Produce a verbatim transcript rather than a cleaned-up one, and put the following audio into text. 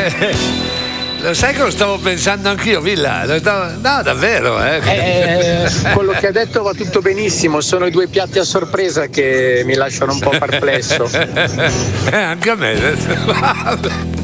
Eh, lo sai che lo stavo pensando anch'io, Villa? Lo stavo- No, davvero, eh. Eh, quello che ha detto va tutto benissimo, sono i due piatti a sorpresa che mi lasciano un po' perplesso. Eh, anche a me.